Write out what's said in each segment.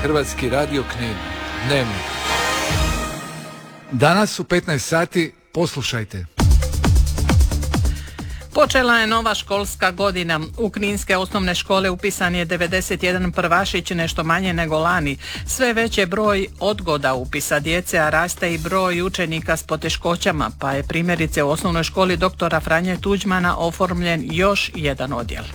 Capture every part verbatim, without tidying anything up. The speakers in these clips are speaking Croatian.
Hrvatski radio Knin. Dnevnik. Danas u petnaest sati poslušajte. Počela je nova školska godina. U kninske osnovne škole upisan je devedeset jedan prvašić, nešto manje nego lani. Sve već je broj odgoda upisa djece, a raste i broj učenika s poteškoćama, pa je primjerice u osnovnoj školi doktora Franje Tuđmana oformljen još jedan odjel.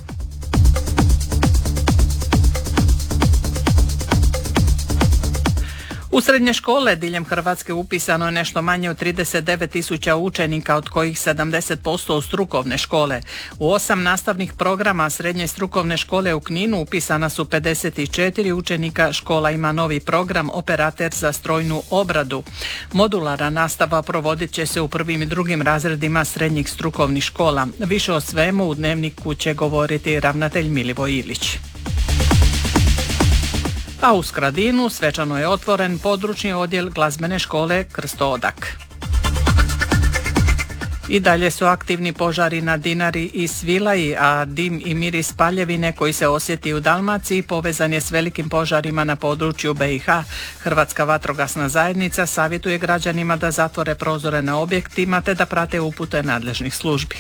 U srednje škole diljem Hrvatske upisano je nešto manje od trideset devet tisuća učenika, od kojih sedamdeset posto u strukovne škole. U osam nastavnih programa srednje strukovne škole u Kninu upisana su pedeset četiri učenika. Škola ima novi program operater za strojnu obradu. Modularna nastava provodit će se u prvim i drugim razredima srednjih strukovnih škola. Više o svemu u Dnevniku će govoriti ravnatelj Milivoj Ilić. A u Skradinu svečano je otvoren područni odjel glazbene škole Krsto Odak. I dalje su aktivni požari na Dinari i Svilaji, a dim i miris paljevine koji se osjeti u Dalmaciji povezan je s velikim požarima na području B i H. Hrvatska vatrogasna zajednica savjetuje građanima da zatvore prozore na objektima te da prate upute nadležnih službi.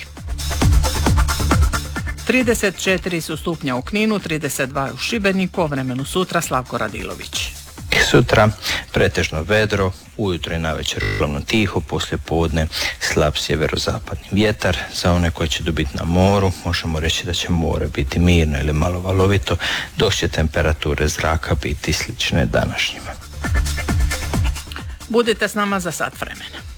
trideset četiri su stupnja u Kninu, trideset dva u Šibeniku, o vremenu sutra Slavko Radilović. Sutra pretežno vedro, ujutro i navečer uglavnom tiho, poslije podne slab sjeverozapadni vjetar. Za one koji će dobiti na moru, možemo reći da će more biti mirno ili malo valovito, dok će temperature zraka biti slične današnjima. Budite s nama za sat vremena.